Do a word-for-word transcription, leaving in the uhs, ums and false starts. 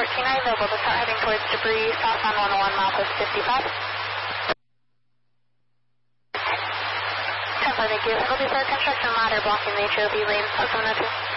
Kenai, available to start heading towards debris, southbound one oh one, milepost fifty-five. ten four, thank you. It'll be for construction ladder blocking the H O V lane, oh seven oh two.